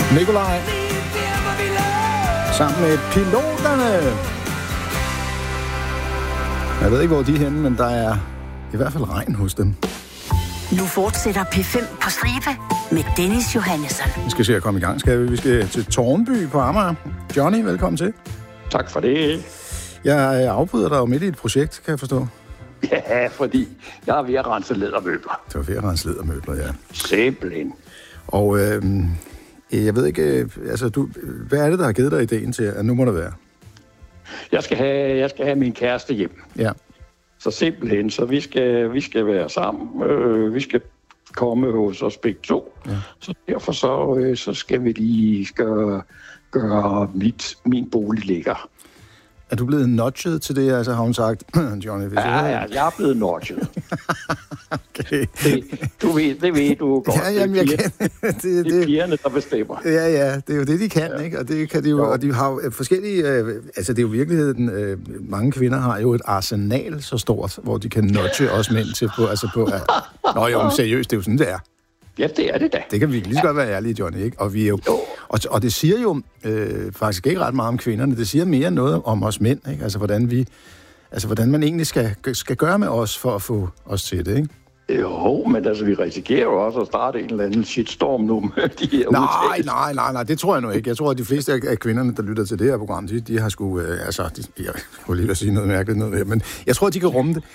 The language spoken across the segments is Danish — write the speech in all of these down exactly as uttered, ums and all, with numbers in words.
Nikolaj. Sammen med piloterne. Jeg ved ikke, hvor de er henne, men der er i hvert fald regn hos dem. Nu fortsætter P fem på stribe med Dennis Johannesson. Vi skal se at komme i gang, skal vi? Vi skal til Tårnby på Amager. Johnny, velkommen til. Tak for det. Jeg afbryder dig jo midt i et projekt, kan jeg forstå. Ja, fordi jeg er ved at rense lædermøbler. Det var ved at rense lædermøbler, ja. Simpelthen. Og øh, jeg ved ikke, øh, altså du, hvad er det, der har givet dig ideen til, at nu må det være? Jeg skal have, jeg skal have min kæreste hjem. Ja. Så simpelthen, så vi skal, vi skal være sammen. Øh, vi skal komme hos os begge to. Ja. Så derfor så, øh, så skal vi lige gøre, gøre mit, min bolig lækker. Er du blevet nudget til det, altså har hun sagt, Johnny? Hvis ja, jeg... ja, jeg er blevet nudget. Okay. Det, du ved, det ved du godt. Ja, jamen, jeg kan. det, det, det er pigerne, der bestemmer. Ja, ja, det er jo det, de kan, ja. Ikke? Og det kan de jo, jo. Og de har jo forskellige, øh, altså det er jo virkeligheden, øh, mange kvinder har jo et arsenal så stort, hvor de kan nudge os mænd til på, altså på, øh, nå jo, men seriøst, det er jo sådan, det er. Ja, det er det da. Det kan vi lige så godt være ærlige, Johnny, ikke? Og, vi er jo, jo. Og, og det siger jo øh, faktisk ikke ret meget om kvinderne, det siger mere noget om os mænd, ikke? Altså hvordan vi, altså hvordan man egentlig skal, skal gøre med os for at få os til det, ikke? Jo, men altså, vi risikerer jo også at starte en eller anden shitstorm nu med de her nej, udtalelser. nej, nej, nej, det tror jeg nu ikke. Jeg tror, at de fleste af kvinderne, der lytter til det her program, de, de har sgu, øh, altså, de, jeg kunne lige at sige noget mærkeligt noget her, men jeg tror, at de kan rumme det.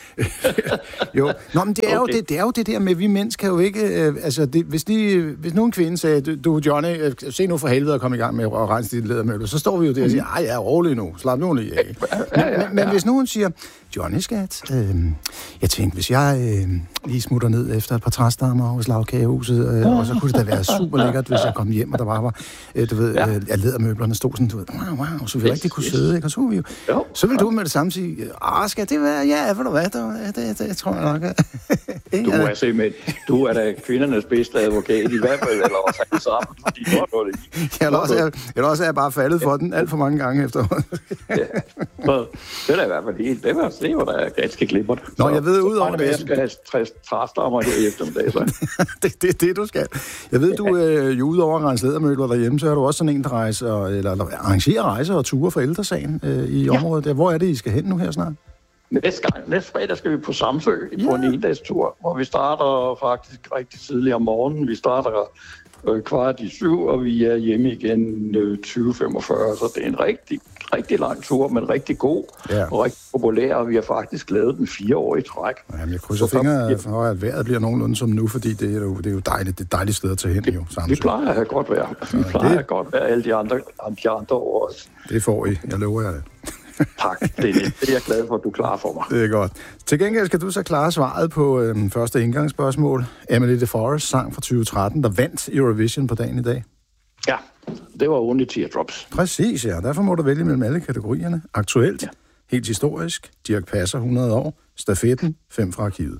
jo, nå, men det er, okay. jo det, det er jo det der med, vi mænd kan jo ikke, øh, altså, det, hvis, de, hvis nogen kvinde sagde, du, Johnny, øh, se nu for helvede at komme i gang med at rense dit lædermøbler, så står vi jo der og siger, ej, jeg er rolig nu, slap nu lige af. Ja, ja, ja, men, men, men hvis nogen siger, Johnny, skat, øh, jeg tænkte, hvis jeg øh, lige smutter ned efter et par træstammer hos lavkagehuset, øh, og så kunne det da være super lækkert, hvis jeg kom hjem, og der bare var, øh, du ved, ja. øh, at lædermøblerne stod sådan, du ved, wow, wow, så vi yes, rigtig kunne yes. sidde, ikke? Og så vi jo, jo. Så ville du med det samme sige, ah, skal det være, ja, ved du hvad, det, det, det, det tror jeg nok. du er simpelthen, du er da kvindernes bedste advokat, i hvert fald, eller også alle sammen, fordi du har noget i. Jeg vil også, jeg, jeg også have bare faldet for den alt for mange gange efterhånden. ja, så det er da i hvert fald helt, det var, det var da ganske glimmert. Nå, jeg ved ud over det. Jeg skal have tres træstammer her i eftermiddag, så. det, det, det, du skal. Jeg ved, du øh, jo ud over at rense lædermøbler derhjemme, så er du også sådan en, der rejser, eller, eller arrangerer rejser og ture for ældresagen øh, i ja. området. Der. Hvor er det, I skal hen nu her snart? Næste, gang, næste fredag skal vi på Samsø ja. på en endagstur, hvor vi starter faktisk rigtig tidligt om morgenen. Vi starter øh, kvart i syv, og vi er hjemme igen øh, tyve femogfyrre, så det er en rigtig, rigtig lang tur, men rigtig god ja. og rigtig populær, og vi har faktisk lavet den fire år i træk. Jamen, jeg krydser fingre for, at vejret bliver nogenlunde som nu, fordi det er jo, det er jo dejligt, det er et dejligt sted at tage hen, jo, Samsø. Vi plejer at have godt vejr. Vi plejer at have godt vejr alle de andre, de andre år også. Det får I, jeg lover jer det. Tak, det er, det. det er jeg glad for, at du er klar for mig. Det er godt. Til gengæld skal du så klare svaret på øh, første indgangsspørgsmål. Emily DeForest sang fra tyve tretten, der vandt Eurovision på dagen i dag. Ja, det var Only Teardrops. Præcis, ja. Derfor må du vælge mellem alle kategorierne. Aktuelt, ja. Helt historisk, Dirch Passer hundrede år, stafetten, fem fra arkivet.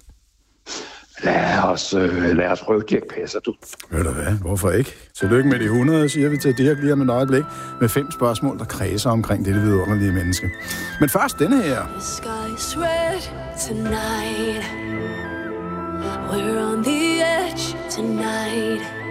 Lad os, øh, lad os prøve Dirch Passer, du. Ved du hvad? Hvorfor ikke? Tillykke med de hundrede, siger vi til Dirch lige om et øjeblik, med fem spørgsmål, der kredser omkring dette vidunderlige menneske. Men først denne her. The sky's red tonight. We're on the edge tonight.